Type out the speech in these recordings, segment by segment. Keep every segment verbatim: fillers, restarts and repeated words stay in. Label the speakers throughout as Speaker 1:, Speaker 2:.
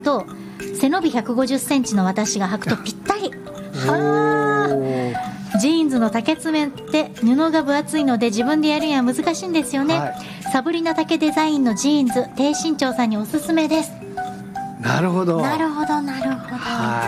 Speaker 1: と背伸びひゃくごじゅっセンチの私が履くとぴったり。はー、ジーンズの丈詰めって布が分厚いので自分でやるには難しいんですよね、はい、サブリナ丈デザインのジーンズ、低身長さんにおすすめです。
Speaker 2: なるほど
Speaker 1: なるほどなるほど、
Speaker 2: はい、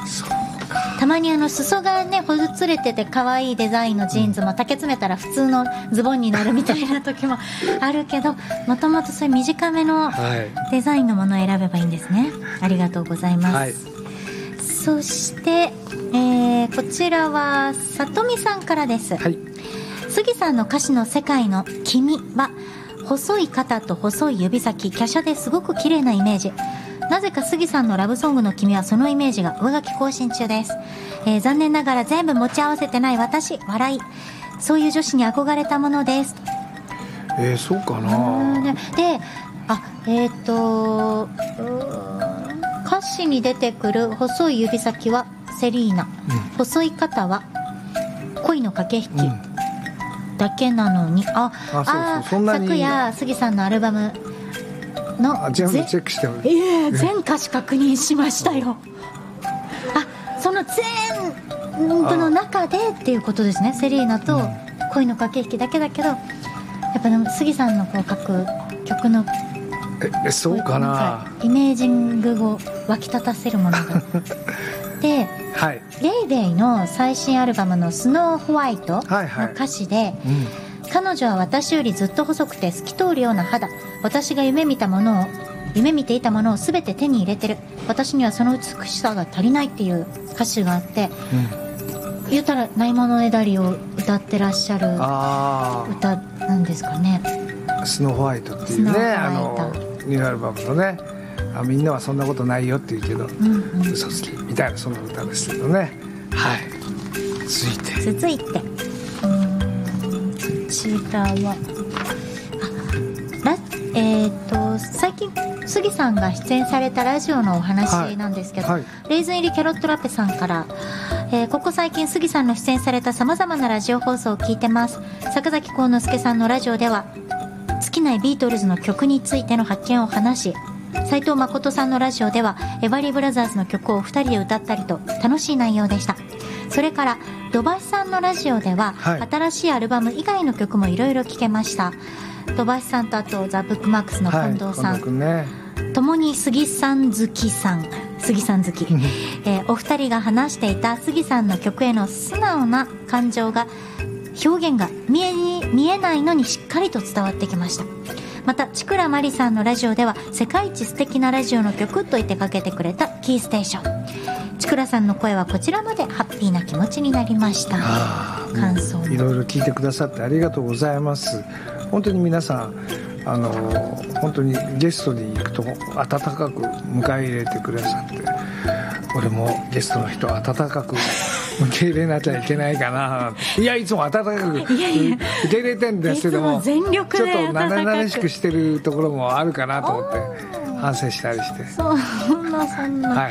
Speaker 2: そうか。
Speaker 1: たまにあの裾がねほつれてて可愛いデザインのジーンズも丈詰めたら普通のズボンになるみたいな時もあるけど、もともとそういう短めのデザインのものを選べばいいんですね。ありがとうございます、はい、そして、えー、こちらは里見さんからです、はい、杉さんの歌詞の世界の君は細い肩と細い指先、華奢ですごく綺麗なイメージ。なぜか杉さんのラブソングの君はそのイメージが上書き更新中です、えー、残念ながら全部持ち合わせてない私、笑い。そういう女子に憧れたものです。
Speaker 2: えー、そうかな。
Speaker 1: で、あ、えっ、ー、と歌詞に出てくる細い指先はセリーナ、うん、細い肩は恋の駆け引き、うんだけなのに、ああ、そうそう、そんなに昨夜杉さんのアルバムの
Speaker 2: 全部チェックしておる、
Speaker 1: えー、全歌詞確認しましたよ。あ、その全部の中でっていうことですね。セリーナと恋の駆け引きだけだけど、やっぱね、杉さんのこう書く曲の
Speaker 2: えそうかな、
Speaker 1: イメージングを湧き立たせるものがで、はい、レイレイの最新アルバムのスノーホワイトの歌詞で、はいはい、うん、彼女は私よりずっと細くて透き通るような肌、私が夢見たものを夢見ていたものを全て手に入れてる、私にはその美しさが足りないっていう歌詞があって、うん、言ったらないものねだりを歌ってらっしゃる歌なんですかね。
Speaker 2: スノーホワイトっていうね、あのニューアルバムのね、あ、みんなはそんなことないよって言うけど、うんうん、嘘つきみたいなそんな歌ですけどね。はい。続いて
Speaker 1: 続いてうーんこちらはあラえっ、ー、と最近杉さんが出演されたラジオのお話なんですけど、はいはい、レーズン入りキャロットラペさんから、えー、ここ最近杉さんの出演されたさまざまなラジオ放送を聞いてます。坂崎幸之助さんのラジオでは好きなビートルズの曲についての発見を話し、斉藤誠さんのラジオではエバリーブラザーズの曲をふたりで歌ったりと楽しい内容でした。それから土橋さんのラジオでは、はい、新しいアルバム以外の曲もいろいろ聴けました。土橋さんとあとザ・ブックマークスの近藤さん、はいね、共に杉さん好きさん杉さん好き、えー、お二人が話していた杉さんの曲への素直な感情が表現が見え、見えないのにしっかりと伝わってきました。また千倉まりさんのラジオでは世界一素敵なラジオの曲と言ってかけてくれたキーステーション。千倉さんの声はこちらまでハッピーな気持ちになりました。感想も
Speaker 2: いろいろ聞いてくださってありがとうございます。本当に皆さんあの本当にゲストに行くと温かく迎え入れてくださって、俺もゲストの人は温かく受け入れなきゃいけないかな。いやいつも温かく受け入れてるんですけども、
Speaker 1: 全力で
Speaker 2: ちょっとなれなれしくしてるところもあるかなと思って反省したりして。
Speaker 1: そんなそんな、はい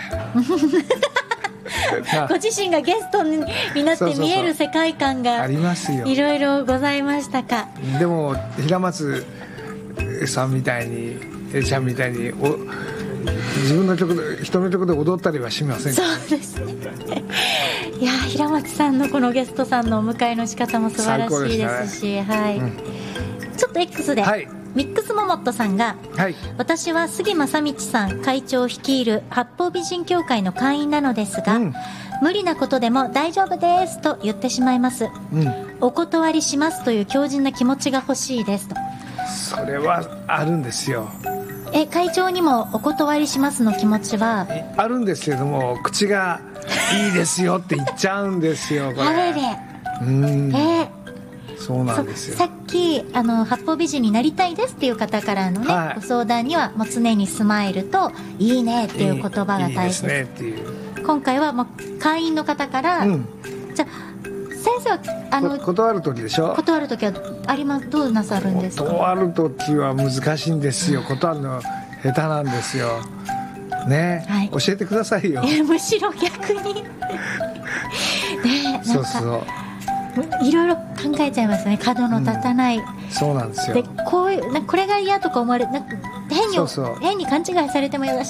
Speaker 1: ご自身がゲストになって見える世界観がいろいろございましたか。
Speaker 2: でも平松さんみたいにえちゃんみたいにお自分の曲で人の曲で踊ったりはしませんか。
Speaker 1: そうですね。いや平松さんのこのゲストさんのお迎えの仕方も素晴らしいですし、ね、はい、うん、ちょっと X で、はい、ミックスモモットさんが、はい、私は杉正道さん会長率いる八方美人協会の会員なのですが、うん、無理なことでも大丈夫ですと言ってしまいます、うん、お断りしますという強靭な気持ちが欲しいですと。
Speaker 2: それはあるんですよ。
Speaker 1: え会長にもお断りしますの気持ちは
Speaker 2: あるんですけれども、口がいいですよって言っちゃうんですよこれ。あれれ、うん、えーそうなんですよ。
Speaker 1: さっきあの八方美人になりたいですっていう方からのね、はい、ご相談にはもう常にスマイルといいねっていう言葉が大切。いいですねっていう。今回はもう会員の方から、うん、じゃ先生はあの
Speaker 2: 断る時でしょ。
Speaker 1: 断る時はありますどうなさるんですか。
Speaker 2: 断る時は難しいんですよ。断るの下手なんですよね、はい、教えてくださいよ。
Speaker 1: むしろ逆にねえ
Speaker 2: そうそう
Speaker 1: いろいろ考えちゃいますね。角の立たない、うん、
Speaker 2: そうなんですよ。
Speaker 1: でこういうなこれが嫌とか思われな変に
Speaker 2: そうそう
Speaker 1: 変に勘違いされてもよろし